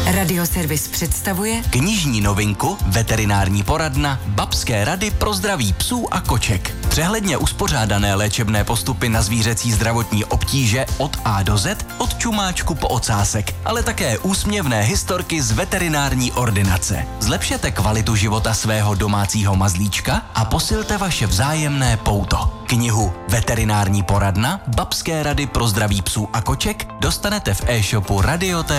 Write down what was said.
Radioservis představuje knižní novinku Veterinární poradna Babské rady pro zdraví psů a koček. Přehledně uspořádané léčebné postupy na zvířecí zdravotní obtíže od A do Z, od čumáčku po ocásek, ale také úsměvné historky z veterinární ordinace. Zlepšete kvalitu života svého domácího mazlíčka a posilte vaše vzájemné pouto. Knihu Veterinární poradna Babské rady pro zdraví psů a koček dostanete v e-shopu Radio